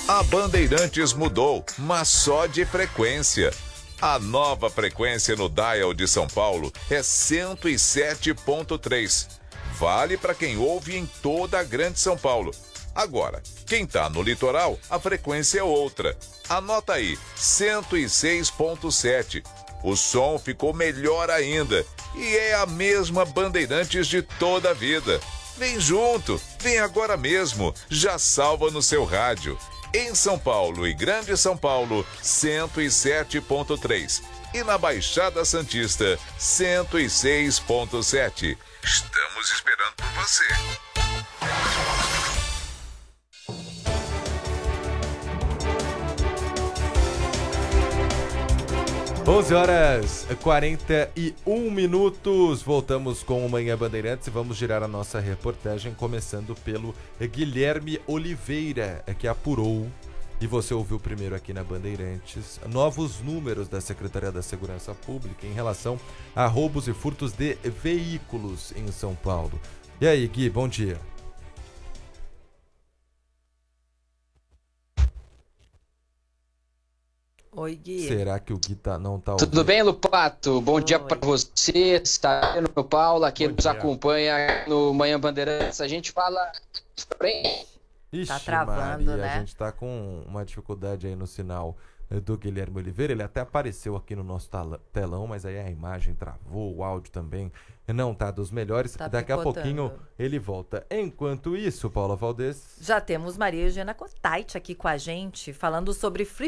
A Bandeirantes mudou, mas só de frequência. A nova frequência no dial de São Paulo é 107.3. Vale para quem ouve em toda a Grande São Paulo. Agora, quem tá no litoral, a frequência é outra. Anota aí, 106.7. O som ficou melhor ainda e é a mesma Bandeirantes de toda a vida. Vem junto, vem agora mesmo, já salva no seu rádio. Em São Paulo e Grande São Paulo, 107.3. E na Baixada Santista, 106.7. Estamos esperando por você. 11h41. Voltamos com o Manhã Bandeirantes e vamos girar a nossa reportagem, começando pelo Guilherme Oliveira, que apurou, e você ouviu primeiro aqui na Bandeirantes, novos números da Secretaria da Segurança Pública em relação a roubos e furtos de veículos em São Paulo. E aí, Gui, bom dia. Oi, Gui. Será que o Gui não tá ouvindo? Tudo bem, Lupato? Bom dia para você, está no Paulo, aqui nos acompanha no Manhã Bandeirantes. A gente fala... Ixi, tá travando, Maria, né? A gente tá com uma dificuldade aí no sinal do Guilherme Oliveira. Ele até apareceu aqui no nosso telão, mas aí a imagem travou, o áudio também não tá dos melhores. Tá Daqui picotando. a pouquinho ele volta. Enquanto isso, Paula Valdez... Já temos Maria Eugênia Cotait aqui com a gente, falando sobre Free